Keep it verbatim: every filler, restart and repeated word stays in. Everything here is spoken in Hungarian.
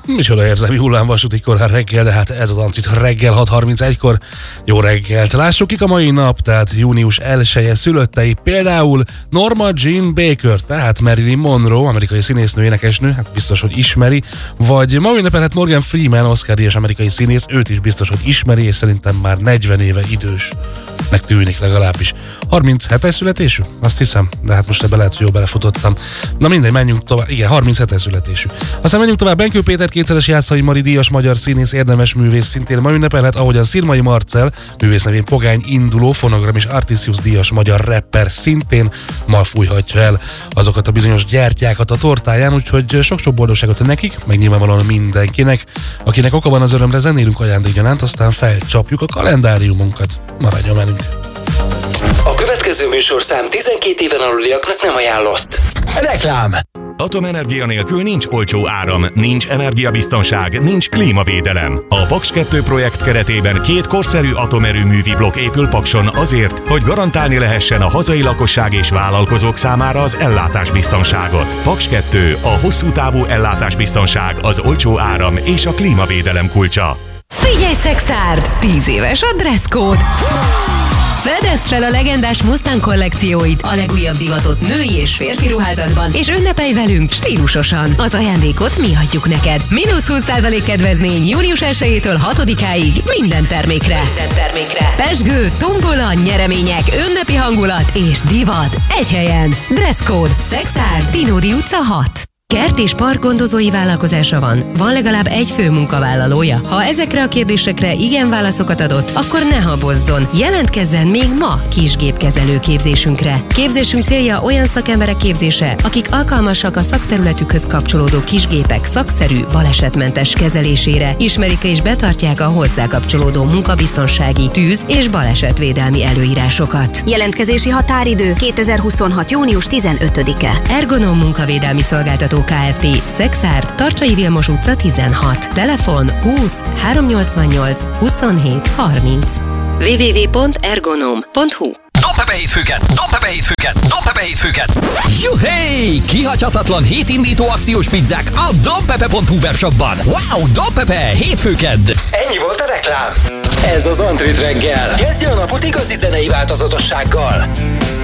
Micsoda érzelmi hullámvasúti korán reggel, de hát ez az Antrit reggel hat harmincegykor. Jó reggelt! Lássuk kik a mai nap, tehát június elseje szülöttei, például Norma Jean Baker, tehát Marilyn Monroe, amerikai színésznő, énekesnő, hát biztos, hogy ismeri, vagy ma ünnepelhet Morgan Freeman, Oscar-díjas amerikai színész, őt is biztos, hogy ismeri, és szerintem már negyven éve idősnek tűnik legalábbis. harminchetes születésű? Azt hiszem, de hát most ebbe lehet, hogy jól belefutottam. Na mindegy, menjünk tovább. Igen, harminchetes születésű. Aztán menjünk tovább. Benkő Péter, kétszeres Jászai Mari díjas magyar színész, érdemes művész, szintén ma ünnepelhet, ahogyan Szirmai Marcell, művész nevén Pogány Induló, fonogram és Artisius díjas magyar rapper szintén ma fújhatja el azokat a bizonyos gyertyákat a tortáján, úgyhogy sok-sok boldogságot nekik, meg nyilvánvalóan mindenkinek, akinek oka van az örömre, zenélünk ajándékgyanánt, aztán felcsapjuk a kalendáriumunkat. Maradjon velünk! A következő műsorszám tizenkét éven aluliaknak nem ajánlott. Reklám! Atomenergia nélkül nincs olcsó áram, nincs energiabiztonság, nincs klímavédelem. A Paks kettő projekt keretében két korszerű atomerőművi blokk épül Pakson azért, hogy garantálni lehessen a hazai lakosság és vállalkozók számára az ellátásbiztonságot. Paks kettő, a hosszú távú ellátásbiztonság, az olcsó áram és a klímavédelem kulcsa. Figyelj, Szexárd! tíz éves a dresszkód! Fedezd fel a legendás Mustang kollekcióit, a legújabb divatot női és férfi ruházatban, és ünnepelj velünk stílusosan. Az ajándékot mi adjuk neked. Mínusz húsz százalék kedvezmény június elsejétől hatodikáig minden termékre. Minden termékre. Pezsgő, tombola, nyeremények, ünnepi hangulat és divat. Egy helyen. Dresszkód. Szexárd, Tinódi utca hat. Kert és park gondozói vállalkozása van. Van legalább egy fő munkavállalója. Ha ezekre a kérdésekre igen válaszokat adott, akkor ne habozzon. Jelentkezzen még ma kisgépkezelő képzésünkre. Képzésünk célja olyan szakemberek képzése, akik alkalmasak a szakterületükhöz kapcsolódó kisgépek szakszerű, balesetmentes kezelésére, ismerik és betartják a hozzá kapcsolódó munkabiztonsági, tűz- és balesetvédelmi előírásokat. Jelentkezési határidő kétezer-huszonhat június tizenötödike. Ergonom munkavédelmi szolgáltató Kft. Szexárd, Tarcsai Vilmos utca tizenhat. Telefon húsz háromszáznyolcvannyolc huszonhét harminc. double-u double-u double-u pont ergonom pont hu. Dobd be hétfőket! Dobd be hétfőket! Dobd be hétfőket! Juhé! Kihagyhatatlan hétindító akciós pizzák a dobpepe pont hu webshopban. Wow! Dobpepe! Hétfőkedd! Ennyi volt a reklám. Ez az Antrit reggel. Kezdje a napot igazi zenei változatossággal.